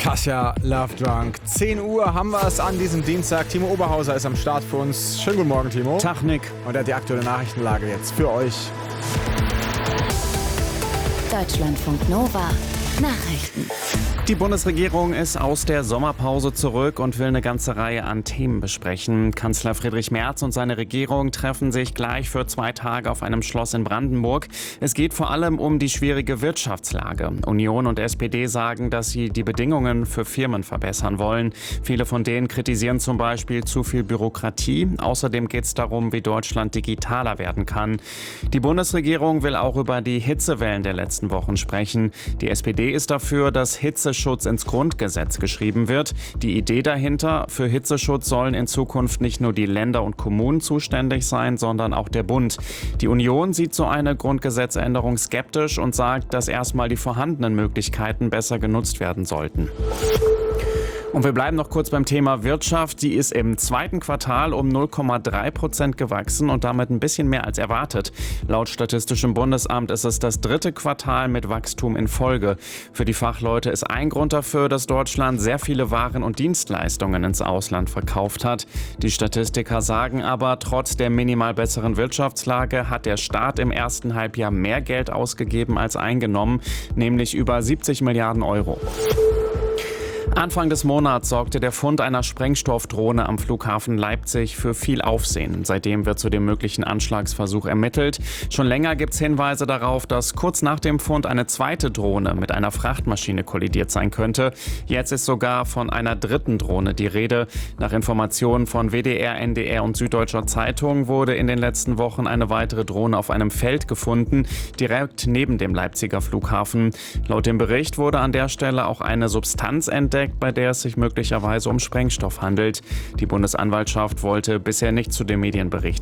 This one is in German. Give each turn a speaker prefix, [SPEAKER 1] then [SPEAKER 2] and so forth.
[SPEAKER 1] Kasia Love Drunk. 10 Uhr haben wir es an diesem Dienstag. Timo Oberhauser ist am Start für uns. Schönen guten Morgen, Timo.
[SPEAKER 2] Tag, Nick.
[SPEAKER 1] Und er hat die aktuelle Nachrichtenlage jetzt für euch.
[SPEAKER 3] Deutschlandfunk Nova. Nachrichten.
[SPEAKER 2] Die Bundesregierung ist aus der Sommerpause zurück und will eine ganze Reihe an Themen besprechen. Kanzler Friedrich Merz und seine Regierung treffen sich gleich für 2 Tage auf einem Schloss in Brandenburg. Es geht vor allem um die schwierige Wirtschaftslage. Union und SPD sagen, dass sie die Bedingungen für Firmen verbessern wollen. Viele von denen kritisieren zum Beispiel zu viel Bürokratie. Außerdem geht es darum, wie Deutschland digitaler werden kann. Die Bundesregierung will auch über die Hitzewellen der letzten Wochen sprechen. Die SPD ist dafür, dass Hitzeschutz ins Grundgesetz geschrieben wird. Die Idee dahinter: für Hitzeschutz sollen in Zukunft nicht nur die Länder und Kommunen zuständig sein, sondern auch der Bund. Die Union sieht so eine Grundgesetzänderung skeptisch und sagt, dass erstmal die vorhandenen Möglichkeiten besser genutzt werden sollten. Und wir bleiben noch kurz beim Thema Wirtschaft. Die ist im 2. Quartal um 0,3% gewachsen und damit ein bisschen mehr als erwartet. Laut Statistischem Bundesamt ist es das 3. Quartal mit Wachstum in Folge. Für die Fachleute ist ein Grund dafür, dass Deutschland sehr viele Waren und Dienstleistungen ins Ausland verkauft hat. Die Statistiker sagen aber, trotz der minimal besseren Wirtschaftslage hat der Staat im ersten Halbjahr mehr Geld ausgegeben als eingenommen, nämlich über 70 Milliarden Euro. Anfang des Monats sorgte der Fund einer Sprengstoffdrohne am Flughafen Leipzig für viel Aufsehen. Seitdem wird zu dem möglichen Anschlagsversuch ermittelt. Schon länger gibt es Hinweise darauf, dass kurz nach dem Fund eine zweite Drohne mit einer Frachtmaschine kollidiert sein könnte. Jetzt ist sogar von einer dritten Drohne die Rede. Nach Informationen von WDR, NDR und Süddeutscher Zeitung wurde in den letzten Wochen eine weitere Drohne auf einem Feld gefunden, direkt neben dem Leipziger Flughafen. Laut dem Bericht wurde an der Stelle auch eine Substanz entdeckt, bei der es sich möglicherweise um Sprengstoff handelt. Die Bundesanwaltschaft wollte bisher nicht zu den Medien berichten.